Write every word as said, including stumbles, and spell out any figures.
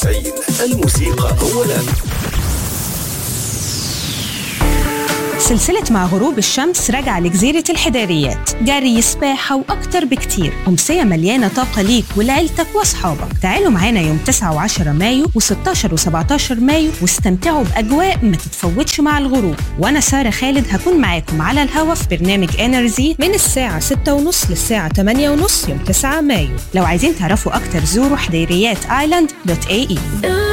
وتسعين الموسيقى أولاً. سلسلة مع غروب الشمس راجعة لجزيرة الحداريات، جري، سباحة وأكتر بكتير. أمسية مليانة طاقة ليك ولعيلتك وأصحابك. تعالوا معانا يوم تسعة وعشرة مايو وستاشر وسبعتاشر مايو واستمتعوا بأجواء ما تتفوتش مع الغروب. وأنا سارة خالد هكون معاكم على الهوا في برنامج إنرجي من الساعة ستة ونص للساعة تمانية ونص يوم تسعة مايو. لو عايزين تعرفوا أكتر زوروا حديريات آيلاند دوت اي اي.